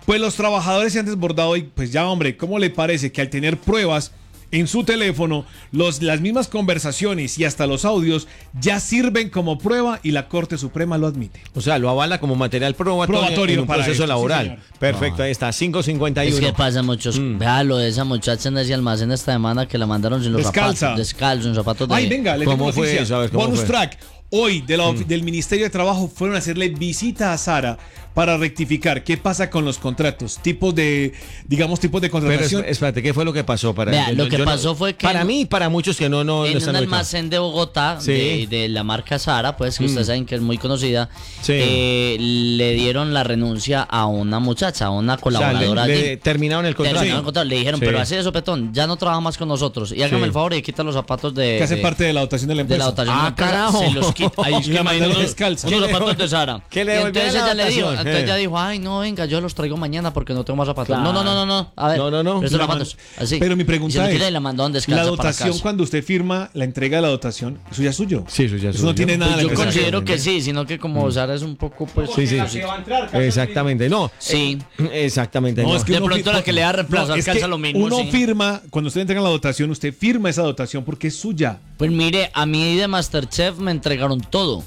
Pues los trabajadores se han desbordado y pues ya, hombre, ¿cómo le parece que al tener pruebas en su teléfono, las mismas conversaciones y hasta los audios ya sirven como prueba y la Corte Suprema lo admite? O sea, lo avala como material probatorio en un para proceso esto, laboral. sí, Perfecto, ahí está, 551. Es que pasa muchos. Vea lo de esa muchacha en ese almacén esta semana que la mandaron sin los Descalza. zapatos, sin zapatos de... Ay, venga, le tengo ¿Cómo fue noticia. eso? A ver, ¿cómo Bonus fue? track. Hoy del Ministerio de Trabajo fueron a hacerle visita a Sara para rectificar qué pasa con los contratos, tipos de Pero contratación. espérate, ¿qué fue lo que pasó? Vea, lo que pasó fue que... Para mí y para muchos que no en un están ubicados. almacén de Bogotá, Sí. de la marca Sara, pues que ustedes saben que es muy conocida, Sí. le dieron la renuncia a una muchacha, a una O sea, colaboradora allí. le terminaron el contrato. Terminaron el contrato, le dijeron, Sí. pero así de sopetón, ya no trabaja más con nosotros. Y hágame Sí. el favor y quita los zapatos que hace parte de la dotación de la de empresa. la dotación de la empresa, carajo. se los quita. Ay, es Y la que mandaron imagínate descalza. unos ¿Qué le zapatos devolvieron? de Sara. ¿Qué le Y devolvieron entonces la ella le dijo, dotación? entonces ella dijo, ay, no, venga, yo los traigo mañana porque no tengo más zapatos. Claro. No. A ver, No. estos La zapatos. Así. Pero mi Y se pregunta lo es, quita y la mandaron descalza la para dotación casa. cuando usted firma la entrega de la dotación, eso ya es suyo. Sí, eso ya es Eso no suyo. tiene nada Pues de yo la empresa. considero que sí, sino que como Sara es un poco, pues... Sí. Exactamente, no. Sí. Exactamente. No, no. es que De uno pronto la que le va a reemplazar es calza que lo mismo, Uno sí. firma, cuando usted entrega la dotación, usted firma esa dotación porque es suya. Pues mire, a mí de Masterchef me entregaron todo.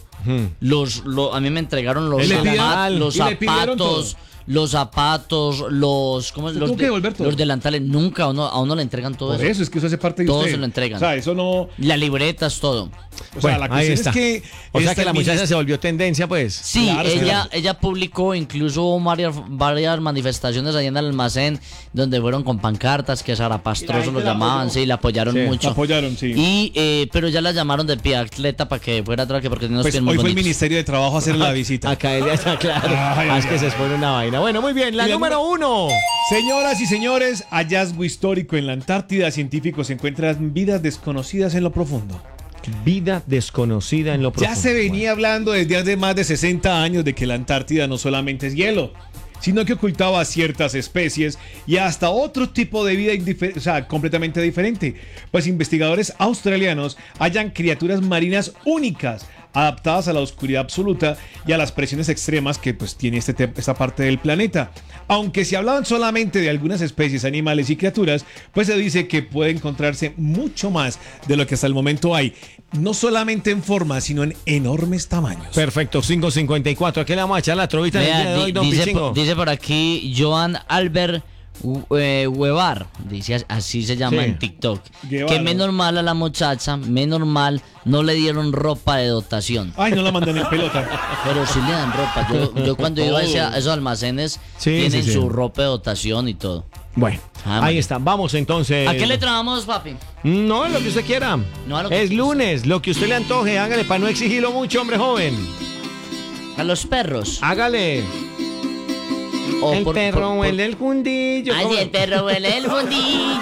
A mí me entregaron los Él le pide- los y le pidieron zapatos, los zapatos, ¿cómo es? Tuvo que devolver todo. Los delantales, nunca a uno le entregan todo Por eso. eso es que eso hace parte de Todo usted. se lo entregan. O sea, eso no... Las libretas, todo. O sea, Bueno, la ahí cuestión está. es que... O sea esta que la muchacha ministra- se volvió tendencia, pues. Sí, Claro, es que ella publicó incluso varias manifestaciones allá en el almacén donde fueron con pancartas que Sara Pastroso lo llamaban, sí, la apoyaron Sí, mucho. la apoyaron, sí. Y pero ya la llamaron de pie atleta para que fuera atrás, porque tiene unos Pues pies hoy muy fue el bonitos. Ministerio de Trabajo a hacer la visita. Acá él ya está claro. Ay, es que ay, se ay. expone una vaina. Bueno, muy bien. La Y la número uno. Señoras y señores, hallazgo histórico en la Antártida. Científicos encuentran vidas desconocidas en lo profundo. Vida desconocida en lo profundo. Ya se venía hablando desde hace más de 60 años de que la Antártida no solamente es hielo, sino que ocultaba ciertas especies y hasta otro tipo de vida completamente diferente. Pues investigadores australianos hallan criaturas marinas únicas, adaptadas a la oscuridad absoluta y a las presiones extremas que pues tiene esta parte del planeta. Aunque se hablaban solamente de algunas especies, animales y criaturas, pues se dice que puede encontrarse mucho más de lo que hasta el momento hay, no solamente en forma, sino en enormes tamaños. Perfecto, 5:54. Aquí le vamos a echar la trovita del Vea, día de hoy, don dice, Pichingo. dice por aquí Joan Albert Huevar, dice así se llama Sí. en TikTok, Guevara. que menos mal a la muchacha, menos mal no le dieron ropa de dotación. Ay, no la mandan en pelota. Pero sí le dan ropa. Yo cuando iba a esos almacenes Sí, tienen sí. su ropa de dotación y todo. Bueno, Ah, ahí bueno. está. Vamos entonces. ¿A qué le trabamos, papi? No, lo que usted quiera. No, a lo que es lunes, lo que usted le antoje. Hágale para no exigirlo mucho, hombre joven. A los perros. Hágale. O el por- perro por- huele el fundillo. Ay, ¿Cómo? el perro huele el fundillo.